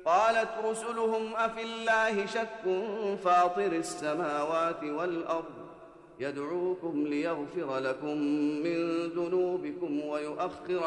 قالت رسلهم أفي الله شك فاطر السماوات والأرض يدعوكم ليغفر لكم من ذنوبكم ويؤخر